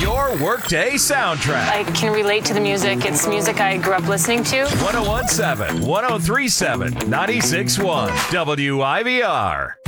Your workday soundtrack. I can relate to the music. It's music I grew up listening to. 1017, 1037, 961, WIVR.